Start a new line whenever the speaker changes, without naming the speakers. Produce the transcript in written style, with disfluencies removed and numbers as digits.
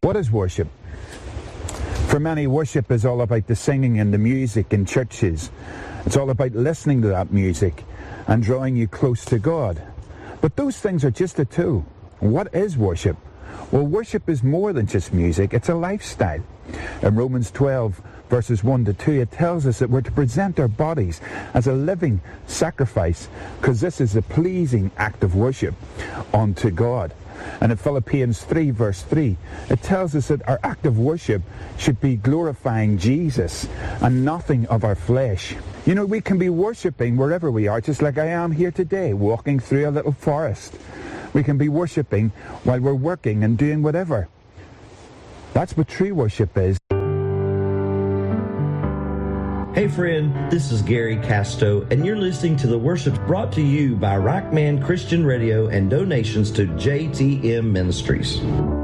What is worship? For many, worship is all about the singing and the music in churches. It's all about listening to that music and drawing you close to God. But those things are just a tool. What is worship? Well, worship is more than just music. It's a lifestyle. In Romans 12, verses 1 to 2, it tells us that we're to present our bodies as a living sacrifice, because this is a pleasing act of worship unto God. And in Philippians 3, verse 3, it tells us that our act of worship should be glorifying Jesus and nothing of our flesh. You know, we can be worshiping wherever we are, just like I am here today, walking through a little forest. We can be worshiping while we're working and doing whatever. That's what true worship is.
Hey friend, this is Gary Casto, and you're listening to the worship brought to you by Rockman Christian Radio and donations to JTM Ministries.